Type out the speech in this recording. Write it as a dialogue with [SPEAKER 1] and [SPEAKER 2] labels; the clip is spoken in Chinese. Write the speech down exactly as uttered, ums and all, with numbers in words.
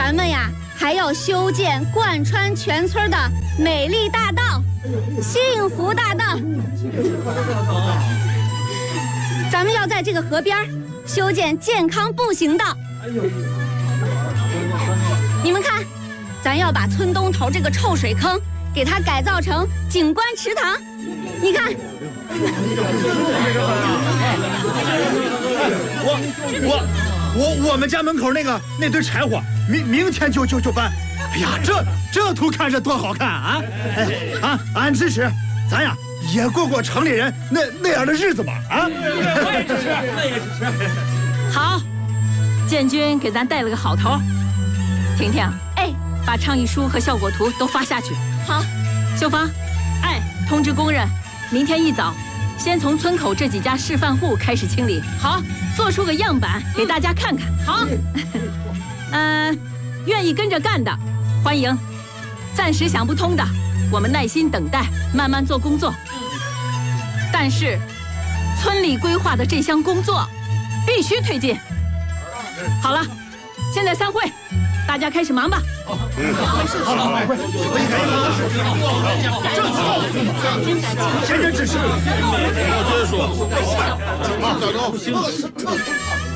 [SPEAKER 1] 咱们呀还要修建贯穿全村的美丽大道、幸福大道。咱们要在这个河边修建健康步行道。你们看，咱要把村东头这个臭水坑给它改造成景观池塘。你看，
[SPEAKER 2] 我我我我们家门口那个那堆柴火，明明天就就就搬。哎呀，这这图看着多好看啊！哎啊，俺支持，咱呀也过过城里人那那样的日子吧啊！
[SPEAKER 3] 我也支持，我也支持。
[SPEAKER 4] 好，建军给咱带了个好头。婷婷，
[SPEAKER 1] 哎，
[SPEAKER 4] 把倡议书和效果图都发下去。
[SPEAKER 1] 好。
[SPEAKER 4] 秀芳，哎，通知工人，明天一早，先从村口这几家示范户开始清理。好，做出个样板给大家看看。好，嗯、呃，愿意跟着干的，欢迎；暂时想不通的，我们耐心等待，慢慢做工作。但是，村里规划的这项工作必须推进。好了，现在散会，大家开始忙吧。好，
[SPEAKER 2] 好了，快，可以可以，这次好，前人指示，
[SPEAKER 5] 我接着说，
[SPEAKER 2] 好，走走，